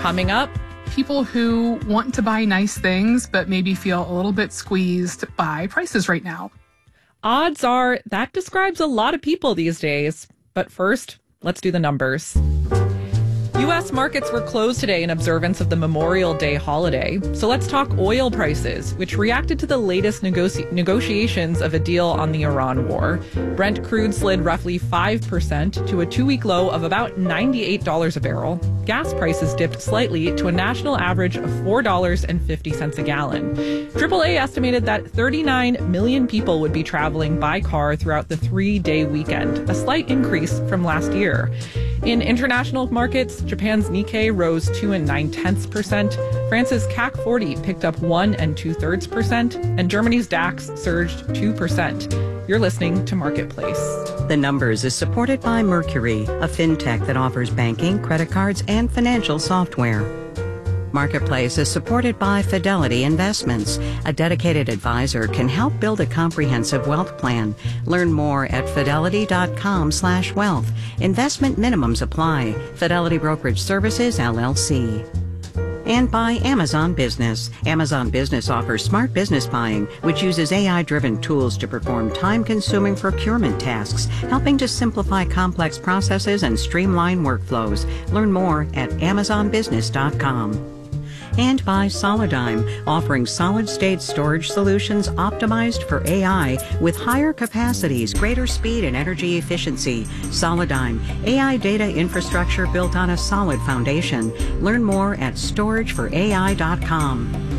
Coming up, people who want to buy nice things but maybe feel a little bit squeezed by prices right now. Odds are that describes a lot of people these days. But first, let's do the numbers. U.S. markets were closed today in observance of the Memorial Day holiday. So let's talk oil prices, which reacted to the latest negotiations of a deal on the Iran war. Brent crude slid roughly 5% to a two-week low of about $98 a barrel. Gas prices dipped slightly to a national average of $4.50 a gallon. AAA estimated that 39 million people would be traveling by car throughout the three-day weekend, a slight increase from last year. In international markets, Japan's Nikkei rose 2 9/10%, France's CAC 40 picked up 1 2/3%, and Germany's DAX surged 2%. You're listening to Marketplace. The Numbers is supported by Mercury, a fintech that offers banking, credit cards, and financial software. Marketplace is supported by Fidelity Investments. A dedicated advisor can help build a comprehensive wealth plan. Learn more at fidelity.com/wealth. Investment minimums apply. Fidelity Brokerage Services, LLC. And by Amazon Business. Amazon Business offers smart business buying, which uses AI-driven tools to perform time-consuming procurement tasks, helping to simplify complex processes and streamline workflows. Learn more at amazonbusiness.com. And by Solidigm, offering solid-state storage solutions optimized for AI with higher capacities, greater speed, and energy efficiency. Solidigm, AI data infrastructure built on a solid foundation. Learn more at storageforai.com.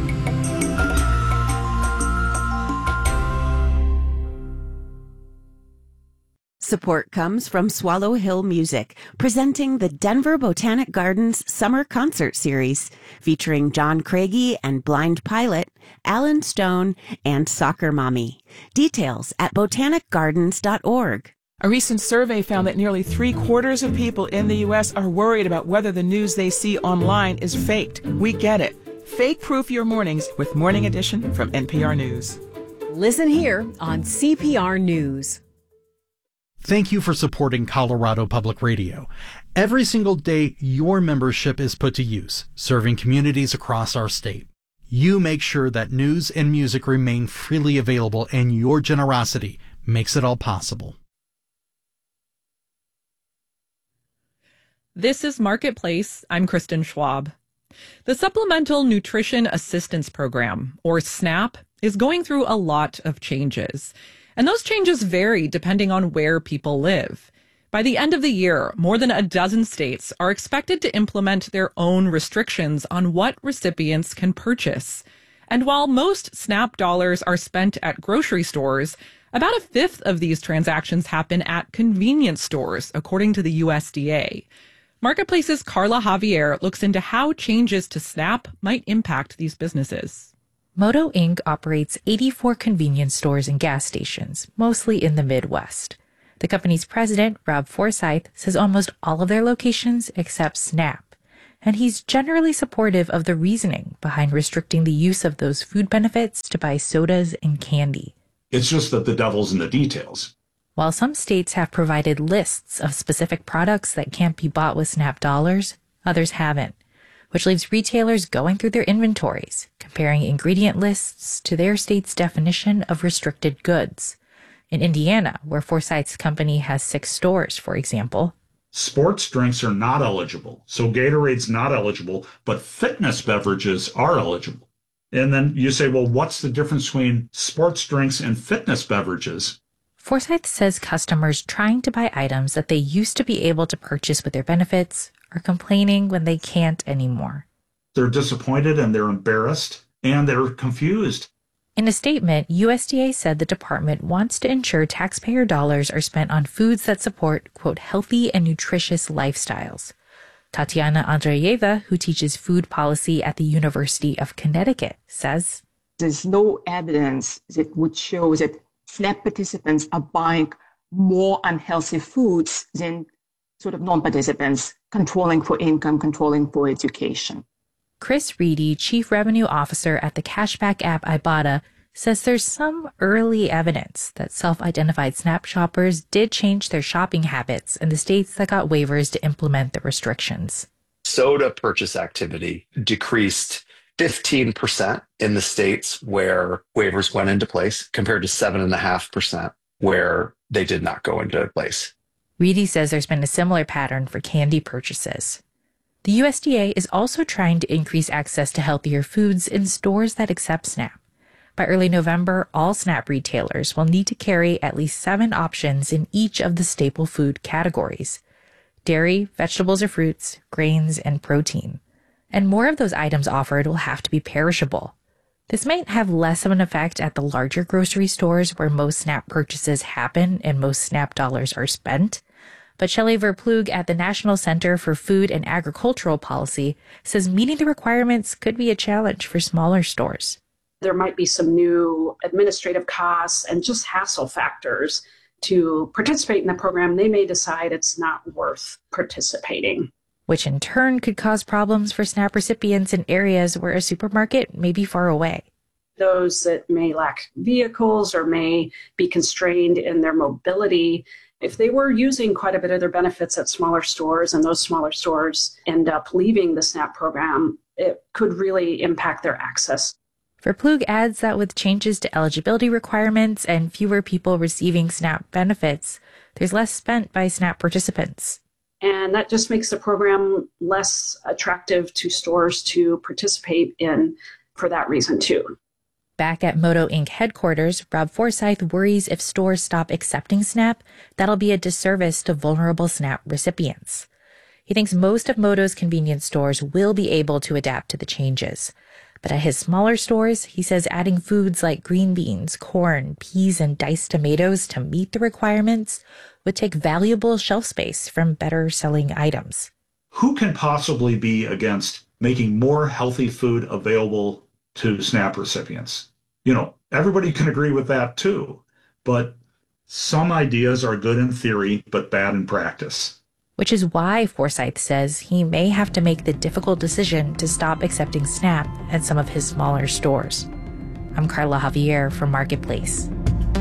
Support comes from Swallow Hill Music, presenting the Denver Botanic Gardens Summer Concert Series, featuring John Craigie and Blind Pilot, Alan Stone, and Soccer Mommy. Details at botanicgardens.org. A recent survey found that nearly 3/4 of people in the U.S. are worried about whether the news they see online is faked. We get it. Fake-proof your mornings with Morning Edition from NPR News. Listen here on CPR News. Thank you for supporting Colorado Public Radio. Every single day, your membership is put to use, serving communities across our state. You make sure that news and music remain freely available, and your generosity makes it all possible. This is Marketplace. I'm Kristen Schwab. The Supplemental Nutrition Assistance Program, or SNAP, is going through a lot of changes. And those changes vary depending on where people live. By the end of the year, more than a dozen states are expected to implement their own restrictions on what recipients can purchase. And while most SNAP dollars are spent at grocery stores, about a fifth of these transactions happen at convenience stores, according to the USDA. Marketplace's Carla Javier looks into how changes to SNAP might impact these businesses. Moto Inc. operates 84 convenience stores and gas stations, mostly in the Midwest. The company's president, Rob Forsyth, says almost all of their locations accept SNAP, and he's generally supportive of the reasoning behind restricting the use of those food benefits to buy sodas and candy. It's just that the devil's in the details. While some states have provided lists of specific products that can't be bought with SNAP dollars, others haven't, which leaves retailers going through their inventories, comparing ingredient lists to their state's definition of restricted goods. In Indiana, where Forsyth's company has 6 stores, for example, sports drinks are not eligible, so Gatorade's not eligible, but fitness beverages are eligible. And then you say, well, what's the difference between sports drinks and fitness beverages? Forsyth says customers trying to buy items that they used to be able to purchase with their benefits are complaining when they can't anymore. They're disappointed and they're embarrassed and they're confused. In a statement, USDA said the department wants to ensure taxpayer dollars are spent on foods that support, quote, healthy and nutritious lifestyles. Tatiana Andreeva, who teaches food policy at the University of Connecticut, says, there's no evidence that would show that SNAP participants are buying more unhealthy foods than sort of non-participants, controlling for income, controlling for education. Chris Reedy, Chief Revenue Officer at the cashback app Ibotta, says there's some early evidence that self-identified SNAP shoppers did change their shopping habits in the states that got waivers to implement the restrictions. soda purchase activity decreased 15% in the states where waivers went into place compared to 7.5% where they did not go into place. Reedy says there's been a similar pattern for candy purchases. The USDA is also trying to increase access to healthier foods in stores that accept SNAP. By early November, all SNAP retailers will need to carry at least 7 options in each of the staple food categories: dairy, vegetables or fruits, grains, and protein. And more of those items offered will have to be perishable. This might have less of an effect at the larger grocery stores where most SNAP purchases happen and most SNAP dollars are spent. But Shelley Verploeg at the National Center for Food and Agricultural Policy says meeting the requirements could be a challenge for smaller stores. There might be some new administrative costs and just hassle factors to participate in the program. They may decide it's not worth participating, which in turn could cause problems for SNAP recipients in areas where a supermarket may be far away. Those that may lack vehicles or may be constrained in their mobility, if they were using quite a bit of their benefits at smaller stores and those smaller stores end up leaving the SNAP program, it could really impact their access. Verploeg adds that with changes to eligibility requirements and fewer people receiving SNAP benefits, there's less spent by SNAP participants. And that just makes the program less attractive to stores to participate in for that reason, too. Back at Moto Inc. headquarters, Rob Forsyth worries if stores stop accepting SNAP, that'll be a disservice to vulnerable SNAP recipients. He thinks most of Moto's convenience stores will be able to adapt to the changes. But at his smaller stores, he says adding foods like green beans, corn, peas, and diced tomatoes to meet the requirements would take valuable shelf space from better-selling items. Who can possibly be against making more healthy food available to SNAP recipients? Everybody can agree with that too, but some ideas are good in theory, but bad in practice. Which is why Forsyth says he may have to make the difficult decision to stop accepting SNAP at some of his smaller stores. I'm Carla Javier from Marketplace.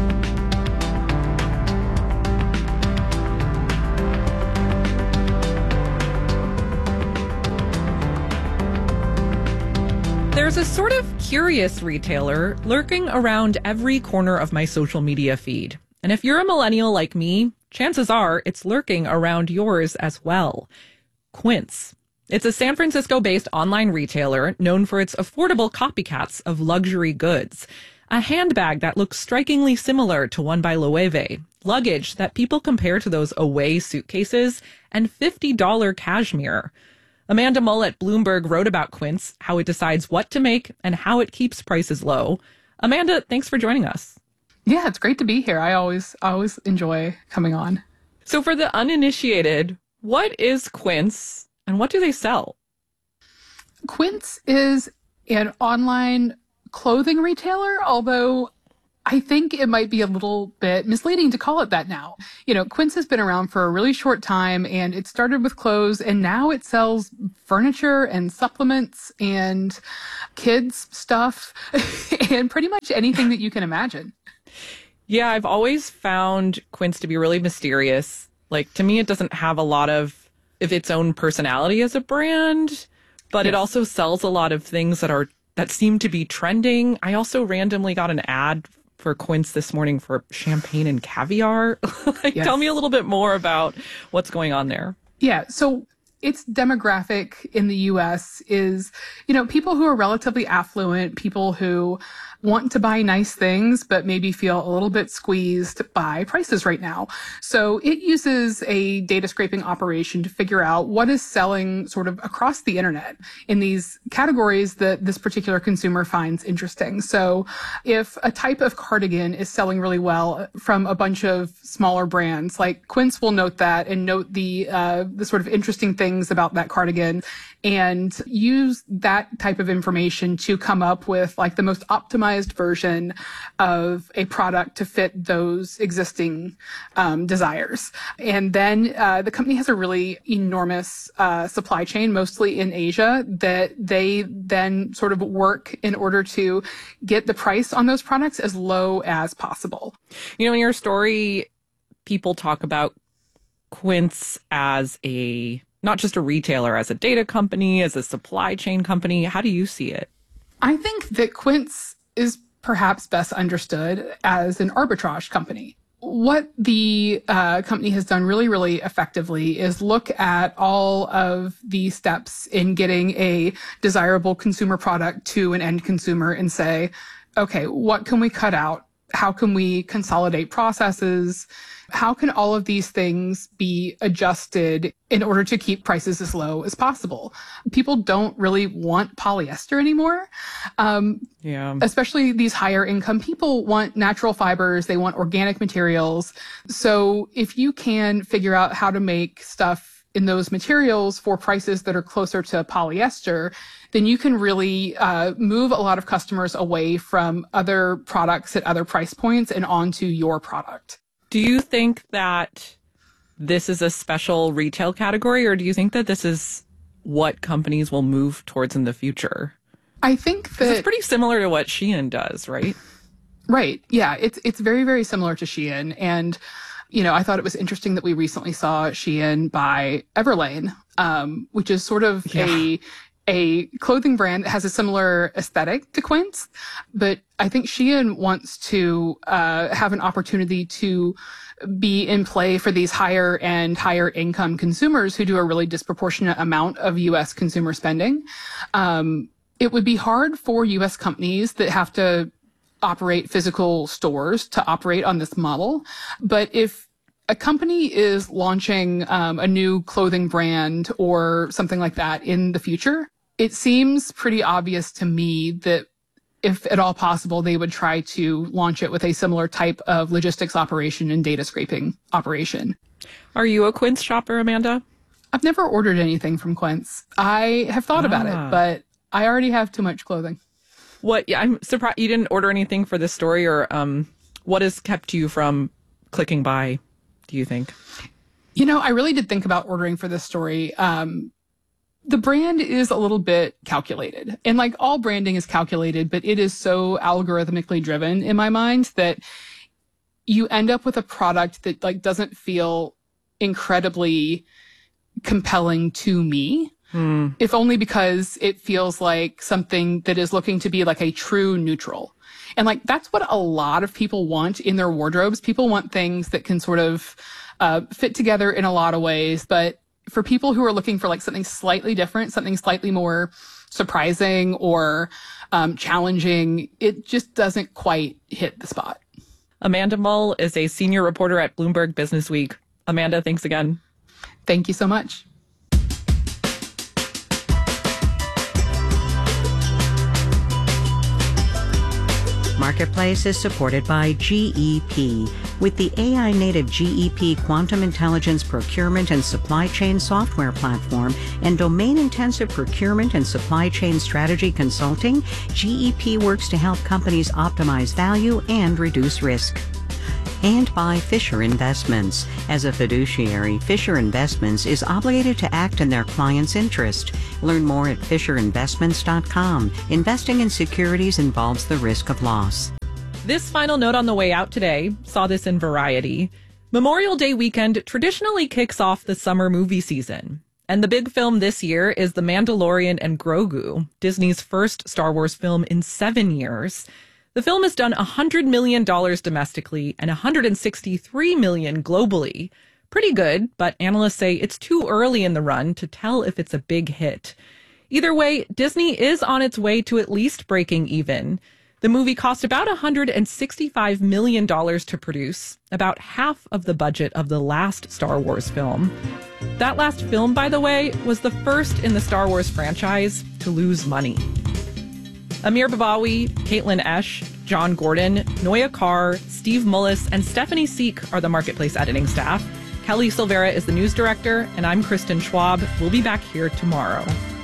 There's a sort of curious retailer lurking around every corner of my social media feed. And if you're a millennial like me, chances are it's lurking around yours as well. Quince. It's a San Francisco-based online retailer known for its affordable copycats of luxury goods. A handbag that looks strikingly similar to one by Loewe, luggage that people compare to those Away suitcases, and $50 cashmere. Amanda Mull at Bloomberg wrote about Quince, how it decides what to make, and how it keeps prices low. Amanda, thanks for joining us. Yeah, it's great to be here. I always enjoy coming on. So for the uninitiated, what is Quince and what do they sell? Quince is an online clothing retailer, although I think it might be a little bit misleading to call it that now. Quince has been around for a really short time, and it started with clothes, and now it sells furniture and supplements and kids stuff and pretty much anything that you can imagine. Yeah, I've always found Quince to be really mysterious. Like, to me, it doesn't have a lot of its own personality as a brand, but It also sells a lot of things that seem to be trending. I also randomly got an ad for Quince this morning for champagne and caviar. Tell me a little bit more about what's going on there. Yeah, so its demographic in the U.S. is, people who are relatively affluent, people who want to buy nice things, but maybe feel a little bit squeezed by prices right now. So it uses a data scraping operation to figure out what is selling sort of across the internet in these categories that this particular consumer finds interesting. So if a type of cardigan is selling really well from a bunch of smaller brands, like Quince will note that and note the sort of interesting things about that cardigan and use that type of information to come up with like the most optimized version of a product to fit those existing desires. And then the company has a really enormous supply chain, mostly in Asia, that they then sort of work in order to get the price on those products as low as possible. In your story, people talk about Quince as not just a retailer, as a data company, as a supply chain company? How do you see it? I think that Quince is perhaps best understood as an arbitrage company. What the company has done really, really effectively is look at all of the steps in getting a desirable consumer product to an end consumer and say, okay, what can we cut out? How can we consolidate processes? How can all of these things be adjusted in order to keep prices as low as possible? People don't really want polyester anymore. Especially these higher income people want natural fibers. They want organic materials. So if you can figure out how to make stuff in those materials for prices that are closer to polyester, then you can really move a lot of customers away from other products at other price points and onto your product. Do you think that this is a special retail category, or do you think that this is what companies will move towards in the future? I think that it's pretty similar to what Shein does, right? Right. Yeah, it's very, very similar to Shein. And, you know, I thought it was interesting that we recently saw Shein buy Everlane, which is sort of a clothing brand that has a similar aesthetic to Quince. But I think Shein wants to have an opportunity to be in play for these higher income consumers who do a really disproportionate amount of U.S. consumer spending. It would be hard for U.S. companies that have to operate physical stores to operate on this model. But if a company is launching a new clothing brand or something like that in the future, it seems pretty obvious to me that if at all possible, they would try to launch it with a similar type of logistics operation and data scraping operation. Are you a Quince shopper, Amanda? I've never ordered anything from Quince. I have thought about it, but I already have too much clothing. I'm surprised you didn't order anything for this story, or what has kept you from clicking buy, do you think? You know, I really did think about ordering for this story. The brand is a little bit calculated, and like all branding is calculated, but it is so algorithmically driven in my mind that you end up with a product that like doesn't feel incredibly compelling to me. If only because it feels like something that is looking to be like a true neutral. And like, that's what a lot of people want in their wardrobes. People want things that can sort of fit together in a lot of ways. But for people who are looking for like something slightly different, something slightly more surprising or challenging, it just doesn't quite hit the spot. Amanda Mull is a senior reporter at Bloomberg Business Week. Amanda, thanks again. Thank you so much. Marketplace is supported by GEP. With the AI-native GEP Quantum Intelligence Procurement and Supply Chain Software Platform and domain-intensive procurement and supply chain strategy consulting, GEP works to help companies optimize value and reduce risk. And by Fisher Investments. As a fiduciary, Fisher Investments is obligated to act in their client's interest. Learn more at FisherInvestments.com. Investing in securities involves the risk of loss. This final note on the way out today, saw this in Variety. Memorial Day weekend traditionally kicks off the summer movie season. And the big film this year is The Mandalorian and Grogu, Disney's first Star Wars film in 7 years. The film has done $100 million domestically and $163 million globally. Pretty good, but analysts say it's too early in the run to tell if it's a big hit. Either way, Disney is on its way to at least breaking even. The movie cost about $165 million to produce, about half of the budget of the last Star Wars film. That last film, by the way, was the first in the Star Wars franchise to lose money. Amir Babawi, Caitlin Esch, John Gordon, Noya Carr, Steve Mullis, and Stephanie Seek are the Marketplace editing staff. Kelly Silvera is the news director, and I'm Kristen Schwab. We'll be back here tomorrow.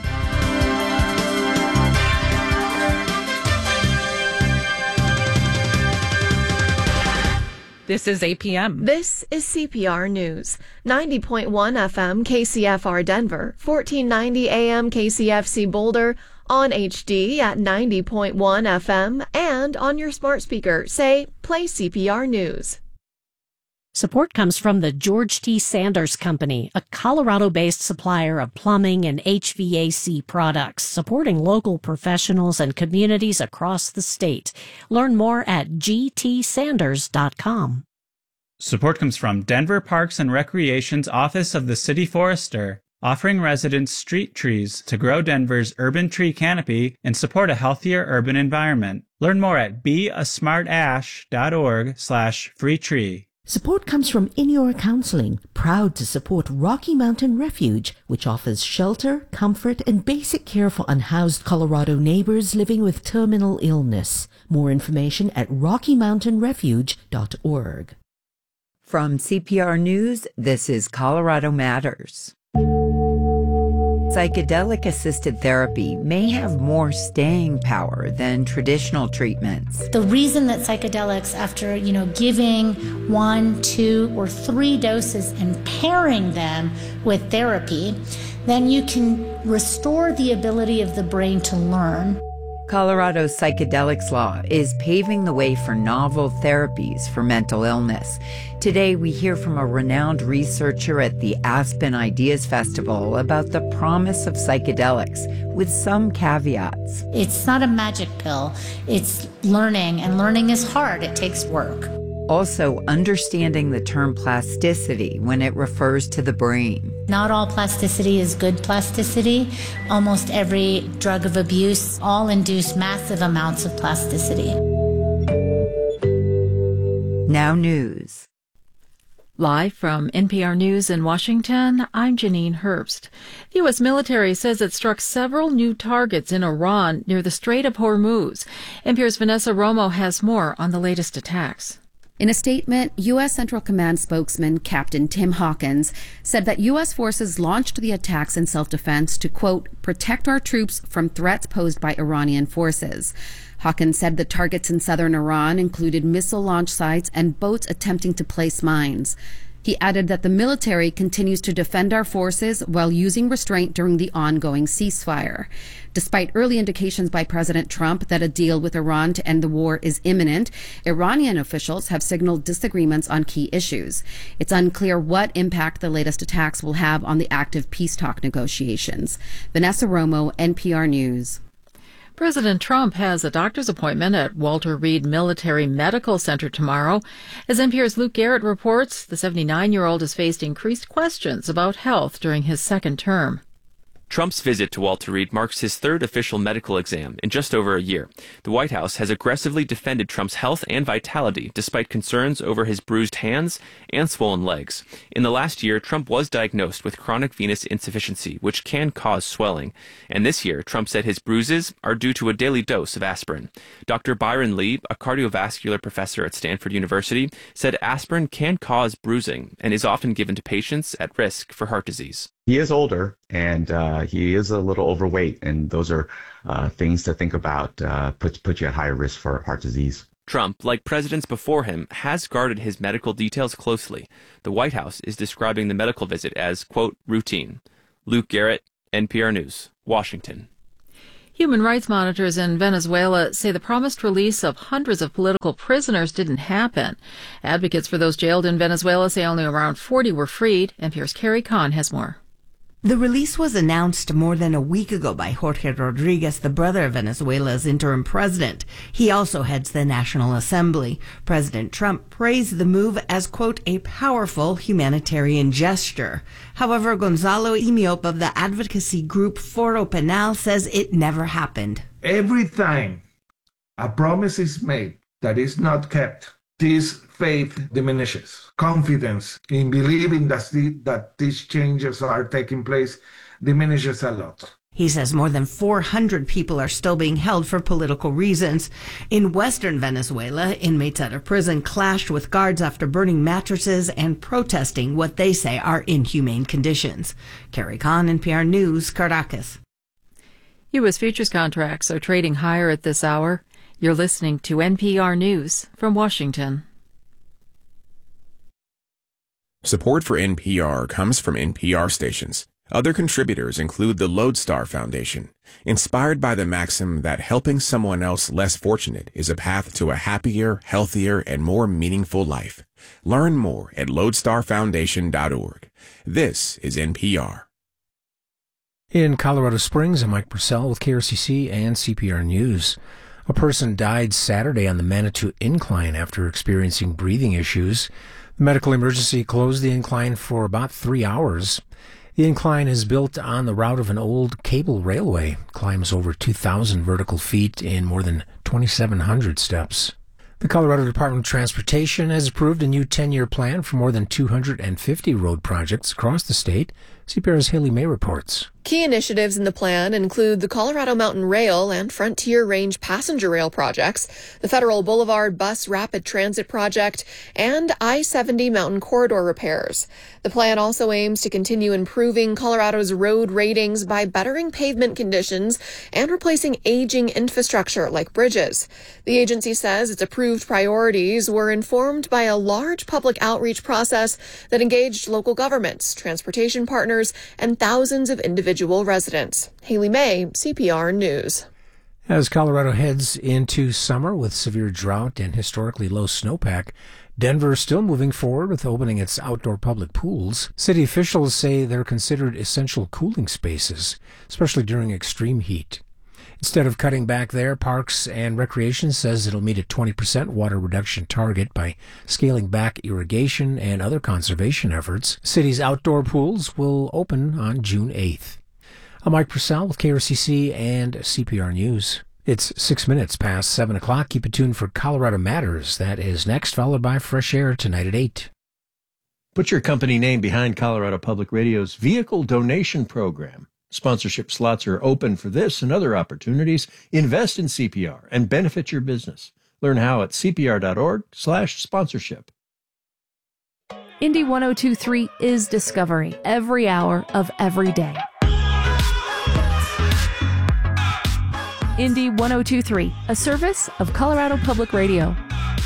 This is APM. This is CPR News. 90.1 FM KCFR Denver, 1490 AM KCFC Boulder, on HD at 90.1 FM, and on your smart speaker, say, play CPR News. Support comes from the George T. Sanders Company, a Colorado-based supplier of plumbing and HVAC products, supporting local professionals and communities across the state. Learn more at gtsanders.com. Support comes from Denver Parks and Recreation's Office of the City Forester, offering residents street trees to grow Denver's urban tree canopy and support a healthier urban environment. Learn more at beasmartash.org/free-tree. Support comes from In Your Counseling, proud to support Rocky Mountain Refuge, which offers shelter, comfort, and basic care for unhoused Colorado neighbors living with terminal illness. More information at rockymountainrefuge.org. From CPR News, this is Colorado Matters. Psychedelic-assisted therapy may have more staying power than traditional treatments. The reason that psychedelics, after, giving 1, 2, or 3 doses and pairing them with therapy, then you can restore the ability of the brain to learn. Colorado's psychedelics law is paving the way for novel therapies for mental illness. Today, we hear from a renowned researcher at the Aspen Ideas Festival about the promise of psychedelics, with some caveats. It's not a magic pill. It's learning, and learning is hard. It takes work. Also, understanding the term plasticity when it refers to the brain. Not all plasticity is good plasticity. Almost every drug of abuse all induce massive amounts of plasticity. Now news. Live from NPR News in Washington, I'm Janine Herbst. The U.S. military says it struck several new targets in Iran near the Strait of Hormuz. NPR's Vanessa Romo has more on the latest attacks. In a statement, U.S. Central Command spokesman Captain Tim Hawkins said that U.S. forces launched the attacks in self-defense to, quote, protect our troops from threats posed by Iranian forces. Hawkins said the targets in southern Iran included missile launch sites and boats attempting to place mines. He added that the military continues to defend our forces while using restraint during the ongoing ceasefire. Despite early indications by President Trump that a deal with Iran to end the war is imminent, Iranian officials have signaled disagreements on key issues. It's unclear what impact the latest attacks will have on the active peace talk negotiations. Vanessa Romo, NPR News. President Trump has a doctor's appointment at Walter Reed Military Medical Center tomorrow. As NPR's Luke Garrett reports, the 79-year-old has faced increased questions about health during his second term. Trump's visit to Walter Reed marks his third official medical exam in just over a year. The White House has aggressively defended Trump's health and vitality despite concerns over his bruised hands and swollen legs. In the last year, Trump was diagnosed with chronic venous insufficiency, which can cause swelling. And this year, Trump said his bruises are due to a daily dose of aspirin. Dr. Byron Lee, a cardiovascular professor at Stanford University, said aspirin can cause bruising and is often given to patients at risk for heart disease. He is older, and he is a little overweight, and those are things to think about, put you at higher risk for heart disease. Trump, like presidents before him, has guarded his medical details closely. The White House is describing the medical visit as, quote, routine. Luke Garrett, NPR News, Washington. Human rights monitors in Venezuela say the promised release of hundreds of political prisoners didn't happen. Advocates for those jailed in Venezuela say only around 40 were freed. NPR's Carrie Kahn has more. The release was announced more than a week ago by Jorge Rodriguez, the brother of Venezuela's interim president. He also heads the National Assembly. President Trump praised the move as, quote, a powerful humanitarian gesture. However, Gonzalo Imiop of the advocacy group Foro Penal says it never happened. Every time a promise is made that is not kept, this faith diminishes. Confidence in believing that these changes are taking place diminishes a lot. He says more than 400 people are still being held for political reasons. In western Venezuela, inmates at a prison clashed with guards after burning mattresses and protesting what they say are inhumane conditions. Carrie Kahn, NPR News, Caracas. U.S. futures contracts are trading higher at this hour. You're listening to NPR News from Washington. Support for NPR comes from NPR stations. Other contributors include the Lodestar Foundation, inspired by the maxim that helping someone else less fortunate is a path to a happier, healthier, and more meaningful life. Learn more at lodestarfoundation.org. This is NPR. In Colorado Springs, I'm Mike Purcell with KRCC and CPR News. A person died Saturday on the Manitou Incline after experiencing breathing issues. The medical emergency closed the incline for about 3 hours. The incline is built on the route of an old cable railway, climbs over 2,000 vertical feet in more than 2,700 steps. The Colorado Department of Transportation has approved a new 10-year plan for more than 250 road projects across the state. CPR's Haley May reports. Key initiatives in the plan include the Colorado Mountain Rail and Frontier Range passenger rail projects, the Federal Boulevard Bus Rapid Transit Project, and I-70 Mountain Corridor repairs. The plan also aims to continue improving Colorado's road ratings by bettering pavement conditions and replacing aging infrastructure like bridges. The agency says its approved priorities were informed by a large public outreach process that engaged local governments, transportation partners, and thousands of individual residents. Haley May, CPR News. As Colorado heads into summer with severe drought and historically low snowpack, Denver is still moving forward with opening its outdoor public pools. City officials say they're considered essential cooling spaces, especially during extreme heat. Instead of cutting back there, Parks and Recreation says it'll meet a 20% water reduction target by scaling back irrigation and other conservation efforts. City's outdoor pools will open on June 8th. I'm Mike Purcell with KRCC and CPR News. It's 6 minutes past 7 o'clock. Keep it tuned for Colorado Matters. That is next, followed by Fresh Air tonight at 8. Put your company name behind Colorado Public Radio's vehicle donation program. Sponsorship slots are open for this and other opportunities. Invest in CPR and benefit your business. Learn how at cpr.org/sponsorship. Indy 102.3 is discovery every hour of every day. Indy 102.3, a service of Colorado Public Radio.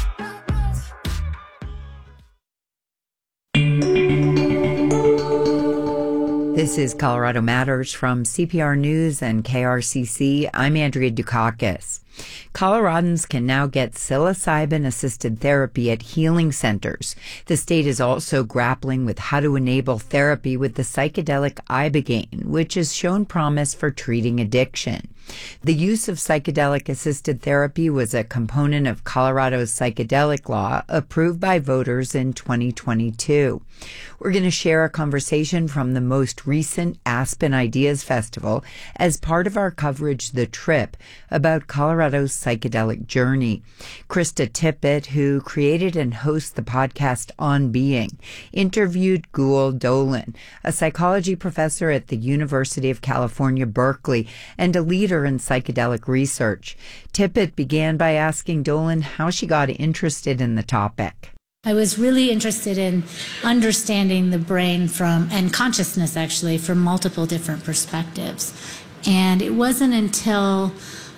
This is Colorado Matters from CPR News and KRCC. I'm Andrea Dukakis. Coloradans can now get psilocybin-assisted therapy at healing centers. The state is also grappling with how to enable therapy with the psychedelic ibogaine, which has shown promise for treating addiction. The use of psychedelic-assisted therapy was a component of Colorado's psychedelic law approved by voters in 2022. We're going to share a conversation from the most recent Aspen Ideas Festival as part of our coverage, The Trip, about Colorado's psychedelic journey. Krista Tippett, who created and hosts the podcast On Being, interviewed Gül Dölen, a psychology professor at the University of California, Berkeley, and a leader in psychedelic research. Tippett began by asking Dölen how she got interested in the topic. I was really interested in understanding the brain and consciousness actually from multiple different perspectives. And it wasn't until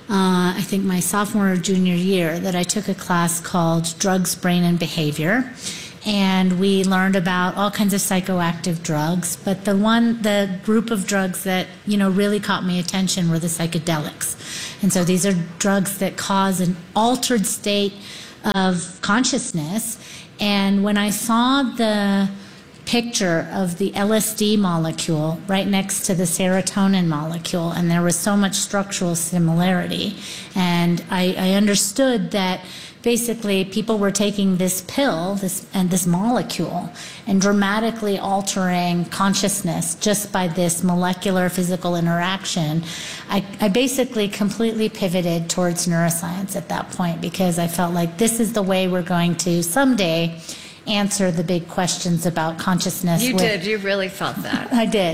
I think my sophomore or junior year that I took a class called Drugs, Brain, and Behavior. And we learned about all kinds of psychoactive drugs, but the group of drugs that, really caught my attention were the psychedelics. And so these are drugs that cause an altered state of consciousness. And when I saw the picture of the LSD molecule right next to the serotonin molecule, and there was so much structural similarity, and I understood that basically people were taking this pill, this molecule, and dramatically altering consciousness just by this molecular physical interaction. I basically completely pivoted towards neuroscience at that point because I felt like this is the way we're going to someday answer the big questions about consciousness. You did. You really felt that. I did.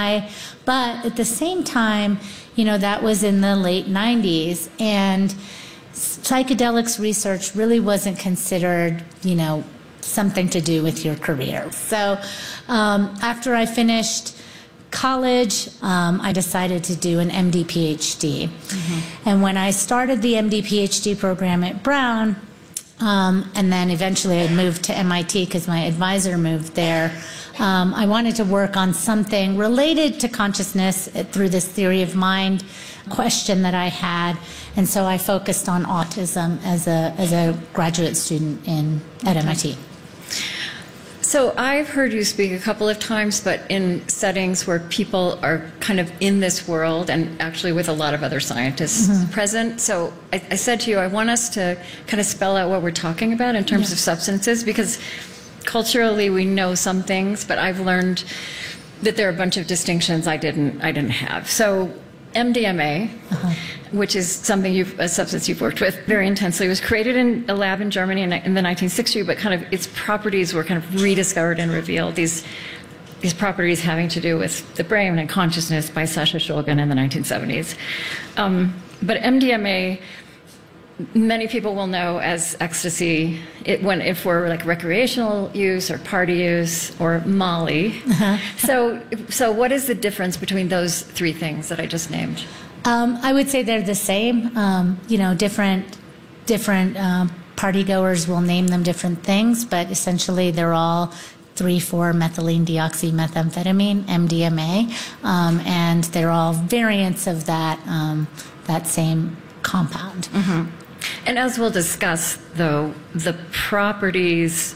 But at the same time, that was in the late 90s, and psychedelics research really wasn't considered, something to do with your career. So after I finished college, I decided to do an MD PhD. Mm-hmm. And when I started the MD PhD program at Brown, And then eventually I moved to MIT because my advisor moved there. I wanted to work on something related to consciousness through this theory of mind question that I had. And so I focused on autism as a graduate student at MIT. So I've heard you speak a couple of times, but in settings where people are kind of in this world and actually with a lot of other scientists present. So I said to you, I want us to kind of spell out what we're talking about in terms of substances, because culturally we know some things, but I've learned that there are a bunch of distinctions I didn't have. So MDMA, which is a substance you've worked with very intensely, was created in a lab in Germany in the 1960s, but kind of its properties were kind of rediscovered and revealed. These properties having to do with the brain and consciousness by Sasha Shulgin in the 1970s. But MDMA, many people will know as ecstasy if we're like recreational use or party use, or Molly. So what is the difference between those three things that I just named? I would say they're the same. Different partygoers will name them different things, but essentially they're all 3,4-methylene deoxymethamphetamine, MDMA, and they're all variants of that same compound. And as we'll discuss, though, the properties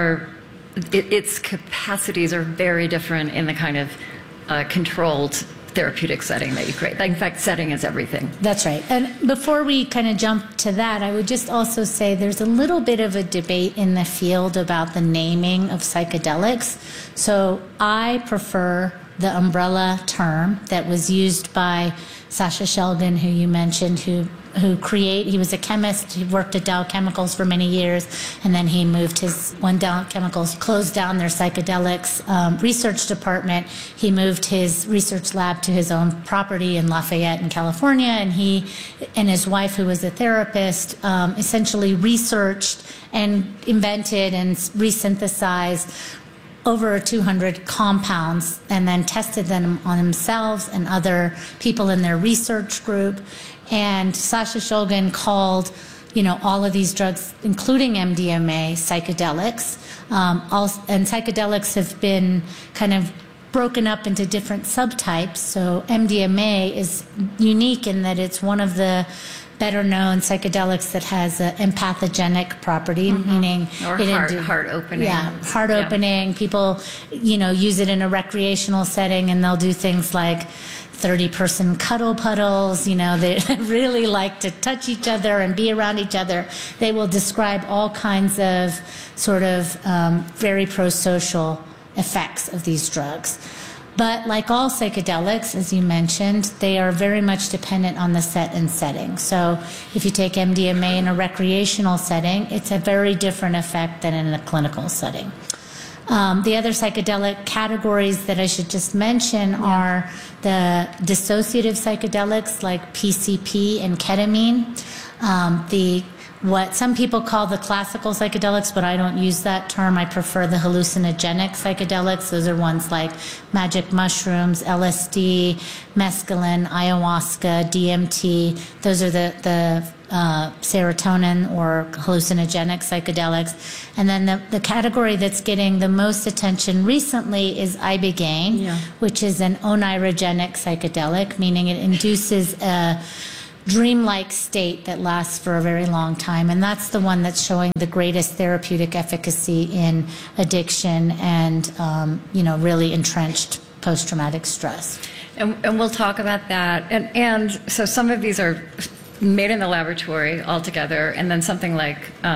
its capacities are very different in the kind of controlled therapeutic setting that you create. In fact, setting is everything. That's right. And before we kind of jump to that, I would just also say there's a little bit of a debate in the field about the naming of psychedelics. So I prefer the umbrella term that was used by Sasha Shulgin, who you mentioned, he was a chemist. He worked at Dow Chemicals for many years, and then he moved when Dow Chemicals closed down their psychedelics research department, he moved his research lab to his own property in Lafayette in California, and he and his wife, who was a therapist, essentially researched and invented and resynthesized over 200 compounds and then tested them on themselves and other people in their research group. And Sasha Shulgin called, all of these drugs, including MDMA, psychedelics. And psychedelics have been kind of broken up into different subtypes. So MDMA is unique in that it's one of the better known psychedelics that has an empathogenic property, meaning heart opening. Yeah, heart opening. People, use it in a recreational setting, and they'll do things like 30-person cuddle puddles. They really like to touch each other and be around each other. They will describe all kinds of sort of very pro-social effects of these drugs. But like all psychedelics, as you mentioned, they are very much dependent on the set and setting. So if you take MDMA in a recreational setting, it's a very different effect than in a clinical setting. The other psychedelic categories that I should just mention are the dissociative psychedelics like PCP and ketamine, what some people call the classical psychedelics, but I don't use that term. I prefer the hallucinogenic psychedelics. Those are ones like magic mushrooms, LSD, mescaline, ayahuasca, DMT. Those are the serotonin or hallucinogenic psychedelics. And then the category that's getting the most attention recently is ibogaine, which is an onirogenic psychedelic, meaning it induces a dreamlike state that lasts for a very long time. And that's the one that's showing the greatest therapeutic efficacy in addiction and, really entrenched post-traumatic stress. And we'll talk about that. And so some of these are made in the laboratory altogether, and then something like,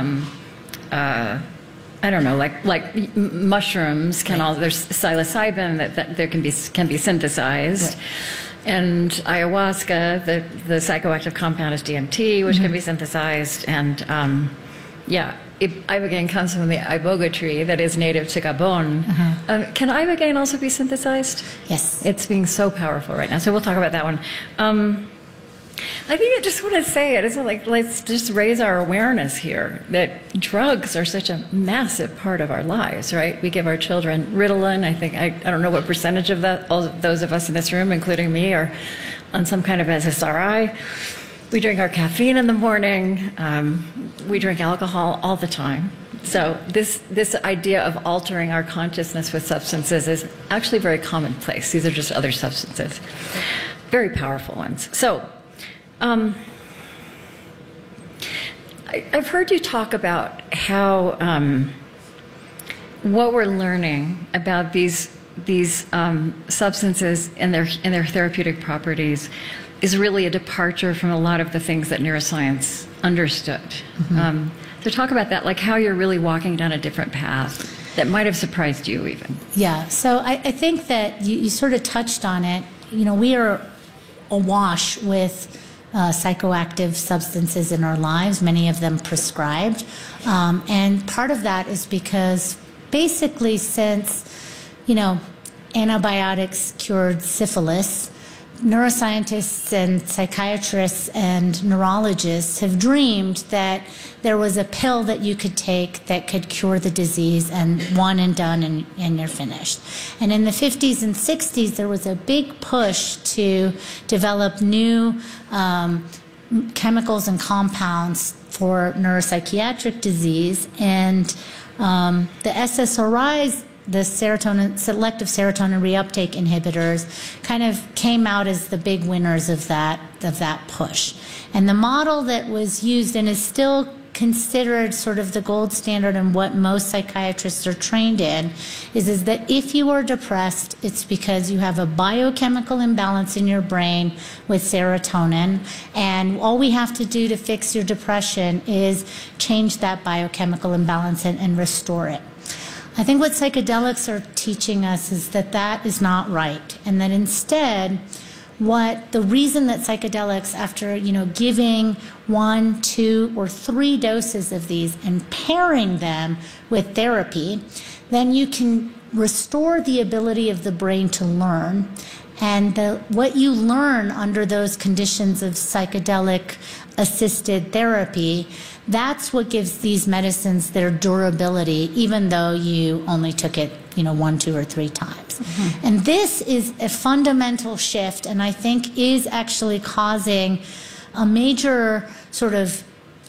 like mushrooms there's psilocybin that there can be synthesized. Right. And ayahuasca, the psychoactive compound is DMT, which can be synthesized. And ibogaine comes from the iboga tree that is native to Gabon. Can ibogaine also be synthesized? Yes. It's being so powerful right now. So we'll talk about that one. I think I just want to say it. It's like, let's just raise our awareness here that drugs are such a massive part of our lives, right? We give our children Ritalin. I don't know what percentage of that, all of those of us in this room, including me, are on some kind of SSRI. We drink our caffeine in the morning. We drink alcohol all the time. So this idea of altering our consciousness with substances is actually very commonplace. These are just other substances, very powerful ones. So I've heard you talk about how what we're learning about these substances and their therapeutic properties is really a departure from a lot of the things that neuroscience understood. Mm-hmm. So talk about that, like how you're really walking down a different path that might have surprised you even. Yeah, so I think that you sort of touched on it. You know, we are awash with psychoactive substances in our lives, many of them prescribed. And part of that is because basically since, antibiotics cured syphilis, neuroscientists and psychiatrists and neurologists have dreamed that there was a pill that you could take that could cure the disease and one and done and you're finished. And in the 50s and 60s, there was a big push to develop new chemicals and compounds for neuropsychiatric disease. And the SSRIs, the selective serotonin reuptake inhibitors, kind of came out as the big winners of that push. And the model that was used and is still considered sort of the gold standard and what most psychiatrists are trained in is that if you are depressed, it's because you have a biochemical imbalance in your brain with serotonin, and all we have to do to fix your depression is change that biochemical imbalance and restore it. I think what psychedelics are teaching us is that that is not right, and that instead, the reason that psychedelics, after giving 1, 2, or 3 doses of these and pairing them with therapy, then you can restore the ability of the brain to learn. And what you learn under those conditions of psychedelic assisted therapy, that's what gives these medicines their durability, even though you only took it 1, 2, or 3 times. Mm-hmm. And this is a fundamental shift, and I think is actually causing a major sort of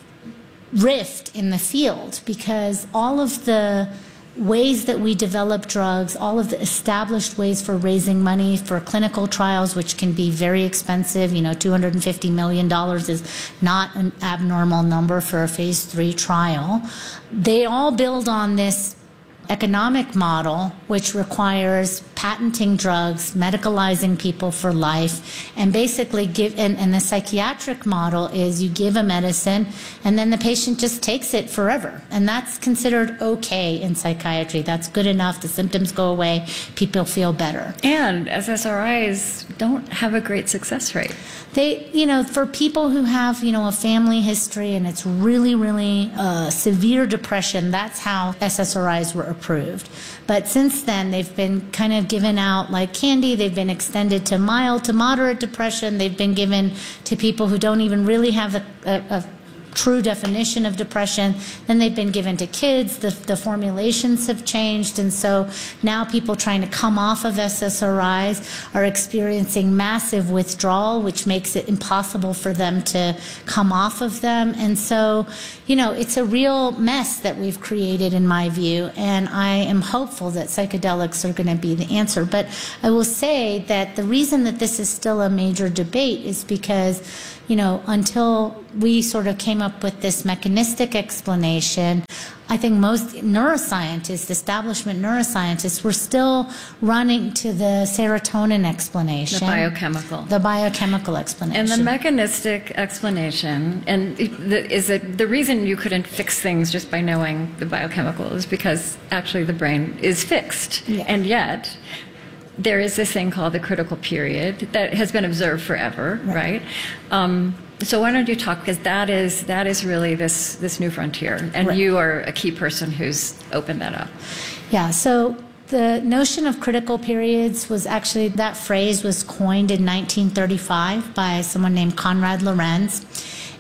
rift in the field, because all of the ways that we develop drugs, all of the established ways for raising money for clinical trials, which can be very expensive, $250 million is not an abnormal number for a phase 3 trial. They all build on this economic model, which requires patenting drugs, medicalizing people for life, and basically and the psychiatric model is you give a medicine and then the patient just takes it forever. And that's considered okay in psychiatry. That's good enough. The symptoms go away. People feel better. And SSRIs don't have a great success rate. They, for people who have, a family history and it's really, really severe depression, that's how SSRIs were approved. But since then, they've been kind of given out like candy. They've been extended to mild to moderate depression. They've been given to people who don't even really have a true definition of depression. Then they've been given to kids. The formulations have changed, and so now people trying to come off of SSRIs are experiencing massive withdrawal, which makes it impossible for them to come off of them. And so, it's a real mess that we've created, in my view, and I am hopeful that psychedelics are going to be the answer. But I will say that the reason that this is still a major debate is because until we sort of came up with this mechanistic explanation, I think most neuroscientists, establishment neuroscientists, were still running to the serotonin explanation. The biochemical explanation. And the mechanistic explanation, is that the reason you couldn't fix things just by knowing the biochemical is because actually the brain is fixed. Yeah. And yet, there is this thing called the critical period that has been observed forever, right? So why don't you talk, because that is really this new frontier, and you are a key person who's opened that up. Yeah, so the notion of critical periods was actually, that phrase was coined in 1935 by someone named Konrad Lorenz.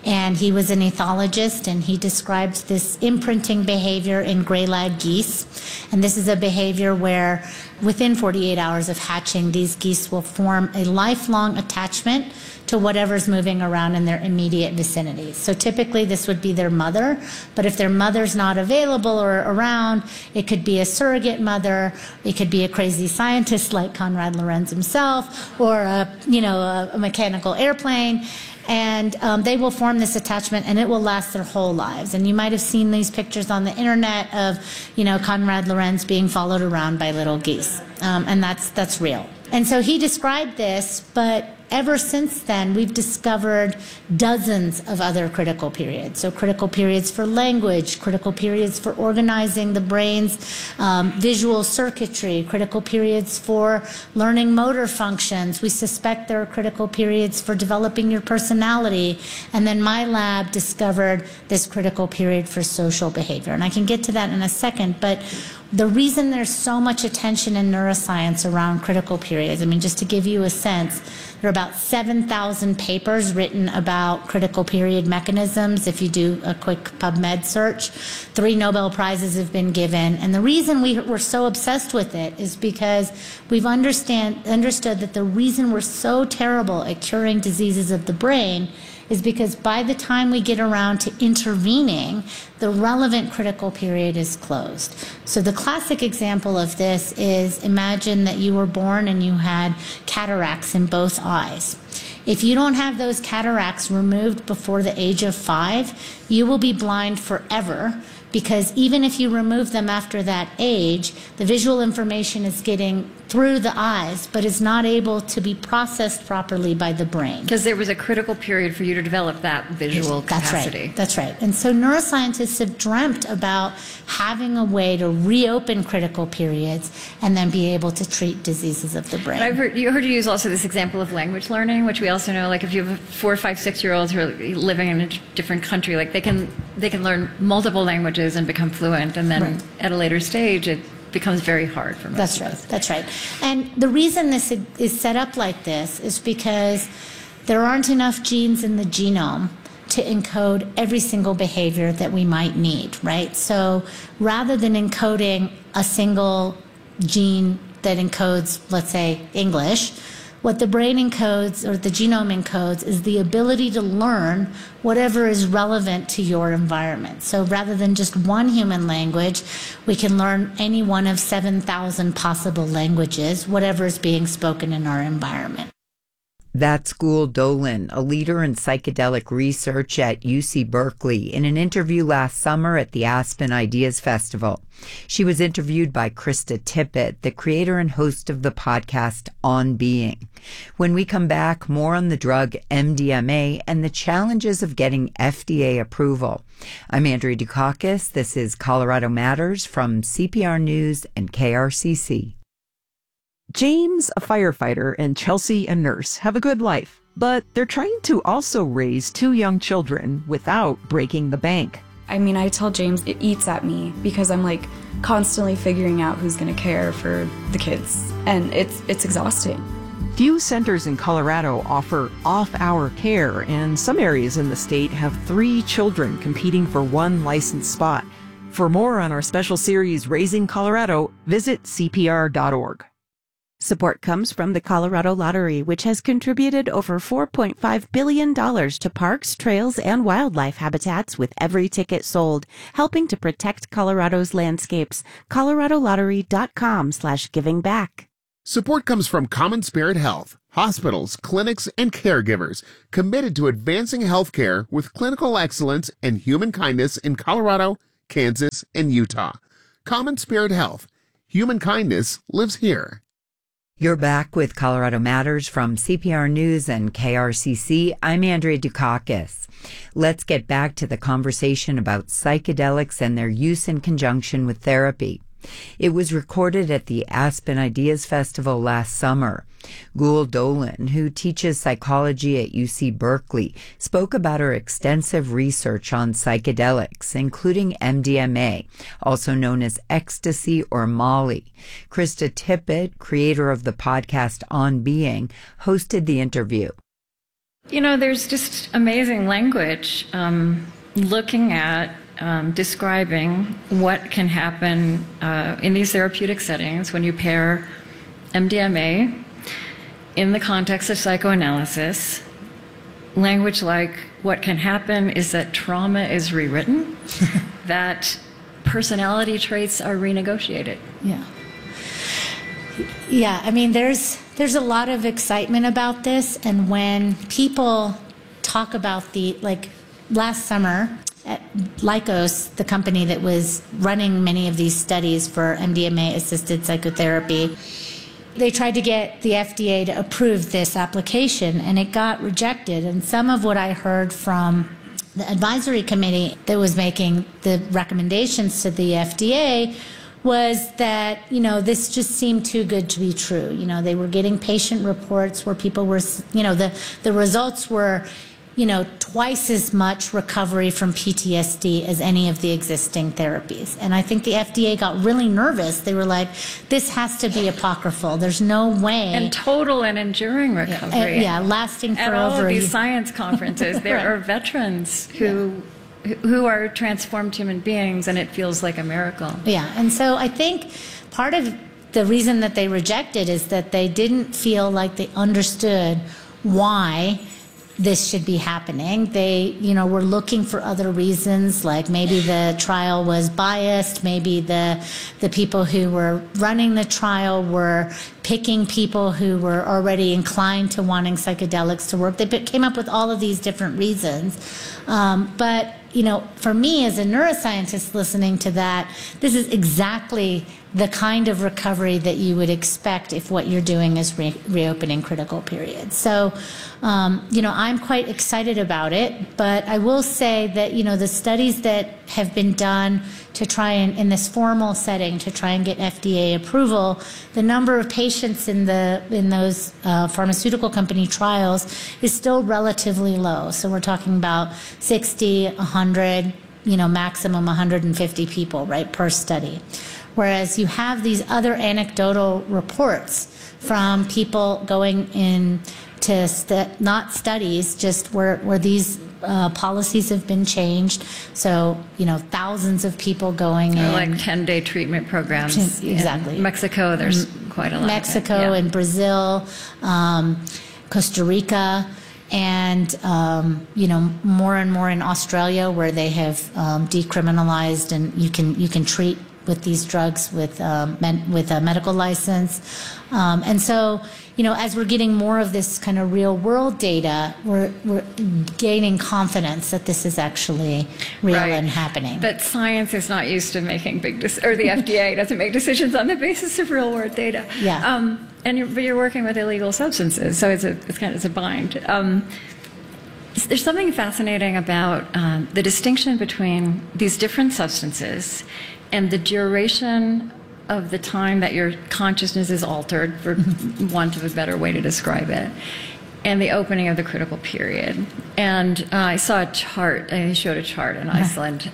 And he was an ethologist, and he described this imprinting behavior in gray-lag geese. And this is a behavior where within 48 hours of hatching, these geese will form a lifelong attachment to whatever's moving around in their immediate vicinity. So typically this would be their mother, but if their mother's not available or around, it could be a surrogate mother, it could be a crazy scientist like Konrad Lorenz himself, or a mechanical airplane. And they will form this attachment, and it will last their whole lives. And you might have seen these pictures on the internet of, Konrad Lorenz being followed around by little geese, and that's real. And so he described this, but ever since then, we've discovered dozens of other critical periods. So critical periods for language, critical periods for organizing the brain's visual circuitry, critical periods for learning motor functions. We suspect there are critical periods for developing your personality. And then my lab discovered this critical period for social behavior. And I can get to that in a second, but the reason there's so much attention in neuroscience around critical periods, just to give you a sense, there are about 7,000 papers written about critical period mechanisms. If you do a quick PubMed search, 3 Nobel Prizes have been given. And the reason we're so obsessed with it is because we've understood that the reason we're so terrible at curing diseases of the brain is because by the time we get around to intervening, the relevant critical period is closed. So the classic example of this is, imagine that you were born and you had cataracts in both eyes. If you don't have those cataracts removed before the age of 5, you will be blind forever, because even if you remove them after that age, the visual information is getting through the eyes, but is not able to be processed properly by the brain. Because there was a critical period for you to develop that visual capacity. That's right. And so neuroscientists have dreamt about having a way to reopen critical periods and then be able to treat diseases of the brain. And I've heard you use also this example of language learning, which we also know, like if you have 4, 5, 6-year-olds who are living in a different country, like they can learn multiple languages and become fluent, and then at a later stage it becomes very hard for most of us. That's right. And the reason this is set up like this is because there aren't enough genes in the genome to encode every single behavior that we might need, right? So rather than encoding a single gene that encodes, let's say, English, what the brain encodes, or the genome encodes, is the ability to learn whatever is relevant to your environment. So rather than just one human language, we can learn any one of 7,000 possible languages, whatever is being spoken in our environment. That's Gul Dolan, a leader in psychedelic research at UC Berkeley, in an interview last summer at the Aspen Ideas Festival. She was interviewed by Krista Tippett, the creator and host of the podcast On Being. When we come back, more on the drug MDMA and the challenges of getting FDA approval. I'm Andrea Dukakis. This is Colorado Matters from CPR News and KRCC. James, a firefighter, and Chelsea, a nurse, have a good life, but they're trying to also raise 2 young children without breaking the bank. I tell James it eats at me because I'm constantly figuring out who's going to care for the kids, and it's exhausting. Few centers in Colorado offer off-hour care, and some areas in the state have 3 children competing for 1 licensed spot. For more on our special series, Raising Colorado, visit CPR.org. Support comes from the Colorado Lottery, which has contributed over $4.5 billion to parks, trails, and wildlife habitats with every ticket sold, helping to protect Colorado's landscapes. ColoradoLottery.com/givingback. Support comes from Common Spirit Health, hospitals, clinics, and caregivers committed to advancing healthcare with clinical excellence and human kindness in Colorado, Kansas, and Utah. Common Spirit Health. Human kindness lives here. You're back with Colorado Matters from CPR News and KRCC. I'm Andrea Dukakis. Let's get back to the conversation about psychedelics and their use in conjunction with therapy. It was recorded at the Aspen Ideas Festival last summer. Gul Dolan, who teaches psychology at UC Berkeley, spoke about her extensive research on psychedelics, including MDMA, also known as ecstasy or Molly. Krista Tippett, creator of the podcast On Being, hosted the interview. You know, there's just amazing language looking at describing what can happen in these therapeutic settings when you pair MDMA in the context of psychoanalysis. Language like what can happen is that trauma is rewritten, that personality traits are renegotiated. Yeah, I mean, there's a lot of excitement about this, and when people talk about like last summer at Lykos, the company that was running many of these studies for MDMA-assisted psychotherapy, they tried to get the FDA to approve this application, and it got rejected. And some of what I heard from the advisory committee that was making the recommendations to the FDA was that, you know, this just seemed too good to be true. You know, they were getting patient reports where people were, you know, the results were, you know, twice as much recovery from PTSD as any of the existing therapies. And I think the FDA got really nervous. They were like, this has to be apocryphal. There's no way. And total and enduring recovery. Lasting for at all over of a these year. science conferences, there Right. are veterans who are transformed human beings, and it feels like a miracle. Yeah, and so I think part of the reason that they rejected is that they didn't feel like they understood why this should be happening. They, you know, were looking for other reasons, like maybe the trial was biased, maybe the people who were running the trial were picking people who were already inclined to wanting psychedelics to work. They came up with all of these different reasons. But, you know, for me as a neuroscientist listening to that, this is exactly the kind of recovery that you would expect if what you're doing is reopening critical periods. So, you know, I'm quite excited about it, but I will say that, you know, the studies that have been done to try and, in this formal setting, to try and get FDA approval, the number of patients in those pharmaceutical company trials is still relatively low. So we're talking about 60, 100, you know, maximum 150 people, right, per study. Whereas you have these other anecdotal reports from people going in to not studies, just where these policies have been changed. So, you know, thousands of people going in. Like 10-day treatment programs. Exactly. In Mexico, there's quite a lot. Mexico and Brazil, Costa Rica, and you know, more and more in Australia, where they have decriminalized, and you can treat with these drugs with a medical license. And so, you know, as we're getting more of this kind of real world data, we're gaining confidence that this is actually real and happening. But science is not used to making or the FDA doesn't make decisions on the basis of real world data. Yeah. And you're working with illegal substances, so it's a bind. There's something fascinating about the distinction between these different substances and the duration of the time that your consciousness is altered, for want of a better way to describe it, and the opening of the critical period. And I saw a chart, and he showed a chart in Iceland.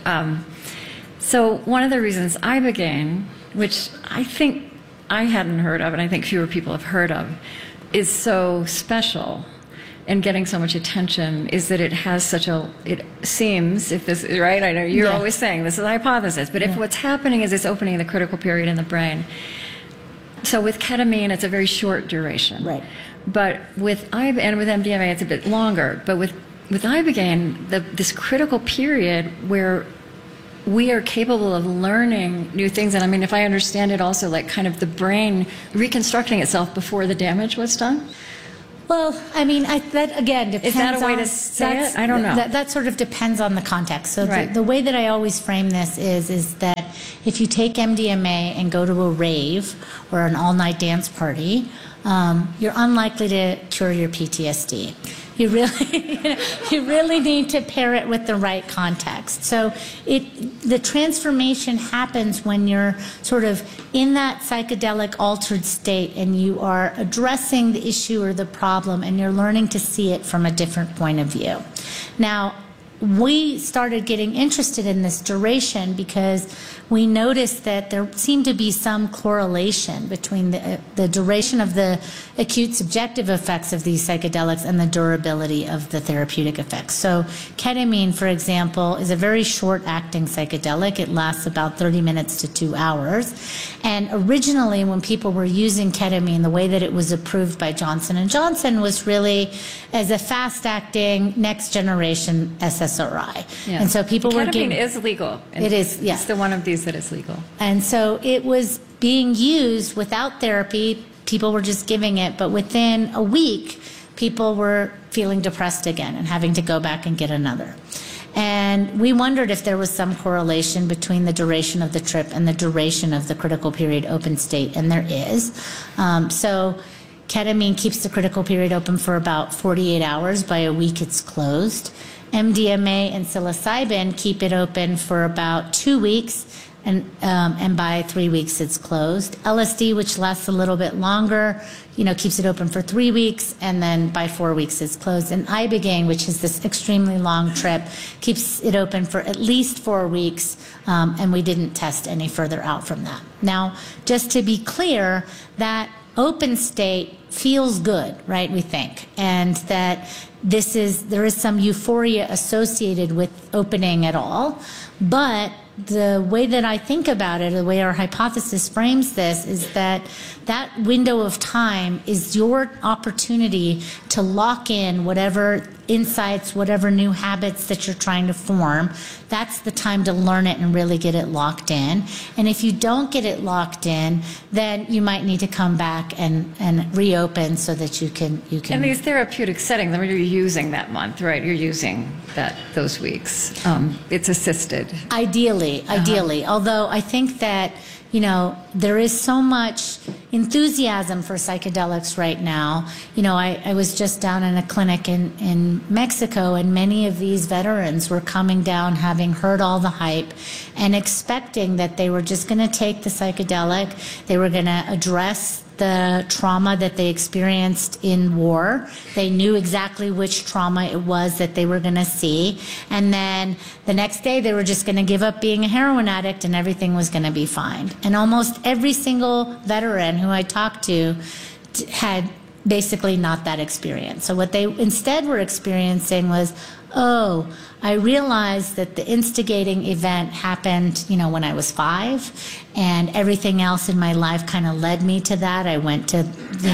So one of the reasons Ibogaine, which I think I hadn't heard of, and I think fewer people have heard of, is so special and getting so much attention, is that it has it seems, if this is right, I know you're always saying this is a hypothesis, but if what's happening is it's opening the critical period in the brain. So with ketamine, it's a very short duration. Right. But with MDMA, it's a bit longer. But with Ibogaine, this critical period where we are capable of learning new things, and I mean, if I understand it also, like kind of the brain reconstructing itself before the damage was done. Well, I mean, that again depends. Is that a way on, to say it? I don't know. That sort of depends on the context. So Right. the way that I always frame this is that if you take MDMA and go to a rave or an all-night dance party, you're unlikely to cure your PTSD. You really need to pair it with the right context. So the transformation happens when you're sort of in that psychedelic altered state and you are addressing the issue or the problem and you're learning to see it from a different point of view. Now, we started getting interested in this duration because we noticed that there seemed to be some correlation between the duration of the acute subjective effects of these psychedelics and the durability of the therapeutic effects. So ketamine, for example, is a very short-acting psychedelic. It lasts about 30 minutes to 2 hours. And originally, when people were using ketamine, the way that it was approved by Johnson & Johnson was really as a fast-acting, next-generation SSRI. Yeah. And so people were Ketamine is legal. It is, yeah. It's the one of these that is legal. And so it was being used without therapy. People were just giving it, but within a week, people were feeling depressed again and having to go back and get another. And we wondered if there was some correlation between the duration of the trip and the duration of the critical period open state, and there is. So ketamine keeps the critical period open for about 48 hours. By a week, it's closed. MDMA and psilocybin keep it open for about 2 weeks, and by 3 weeks it's closed. LSD, which lasts a little bit longer, keeps it open for 3 weeks, and then by 4 weeks it's closed. And Ibogaine, which is this extremely long trip, keeps it open for at least 4 weeks, and we didn't test any further out from that. Now, just to be clear, that open state feels good, right, we think, and that there is some euphoria associated with opening at all, but the way that I think about it, the way our hypothesis frames this, is that that window of time is your opportunity to lock in whatever insights, whatever new habits that you're trying to form. That's the time to learn it and really get it locked in. And if you don't get it locked in, then you might need to come back and reopen so that you can. In these therapeutic settings, I mean, you're using that month, right? You're using those weeks. It's assisted. Ideally. Although I think that, there is so much enthusiasm for psychedelics right now. I was just down in a clinic in Mexico, and many of these veterans were coming down having heard all the hype and expecting that they were just going to take the psychedelic, they were going to address the trauma that they experienced in war. They knew exactly which trauma it was that they were going to see. And then the next day they were just going to give up being a heroin addict and everything was going to be fine. And almost every single veteran who I talked to had basically not that experience. So what they instead were experiencing was, I realized that the instigating event happened, when I was 5, and everything else in my life kind of led me to that. I went to,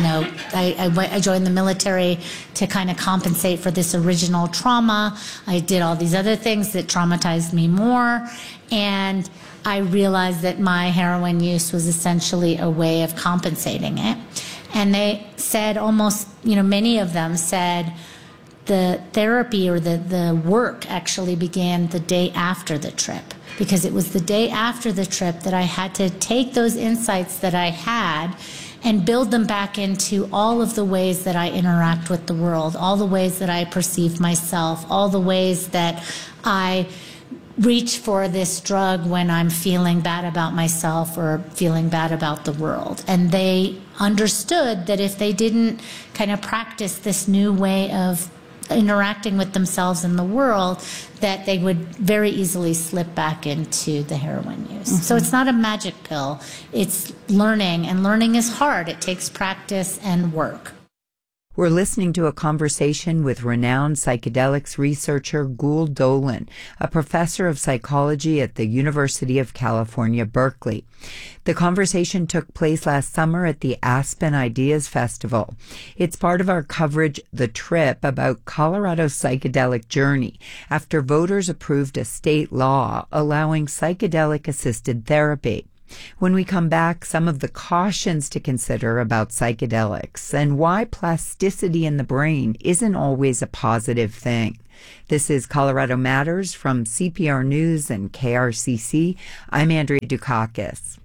I joined the military to kind of compensate for this original trauma. I did all these other things that traumatized me more, and I realized that my heroin use was essentially a way of compensating it. And they said almost, many of them said, the therapy or the work actually began the day after the trip, because it was the day after the trip that I had to take those insights that I had and build them back into all of the ways that I interact with the world, all the ways that I perceive myself, all the ways that I reach for this drug when I'm feeling bad about myself or feeling bad about the world. And they understood that if they didn't kind of practice this new way of interacting with themselves in the world, that they would very easily slip back into the heroin use. Mm-hmm. So it's not a magic pill. It's learning, and learning is hard. It takes practice and work. We're listening to a conversation with renowned psychedelics researcher Gül Dölen, a professor of psychology at the University of California, Berkeley. The conversation took place last summer at the Aspen Ideas Festival. It's part of our coverage, The Trip, about Colorado's psychedelic journey, after voters approved a state law allowing psychedelic-assisted therapy. When we come back, some of the cautions to consider about psychedelics and why plasticity in the brain isn't always a positive thing. This is Colorado Matters from CPR News and KRCC. I'm Andrea Dukakis.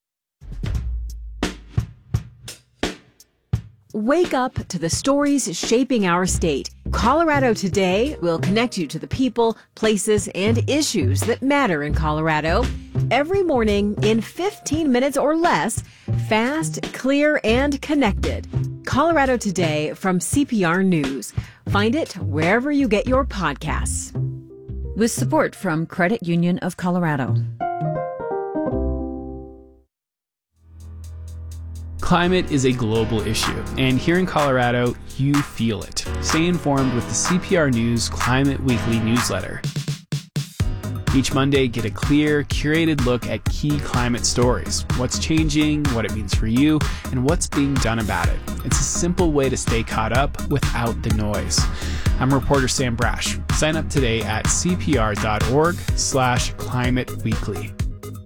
Wake up to the stories shaping our state. Colorado Today will connect you to the people, places, and issues that matter in Colorado. Every morning in 15 minutes or less, fast, clear, and connected. Colorado Today from CPR News. Find it wherever you get your podcasts. with support from Credit Union of Colorado. Climate is a global issue, and here in Colorado, you feel it. Stay informed with the CPR News Climate Weekly newsletter. Each Monday, get a clear, curated look at key climate stories, what's changing, what it means for you, and what's being done about it. It's a simple way to stay caught up without the noise. I'm reporter Sam Brash. Sign up today at cpr.org/climateweekly.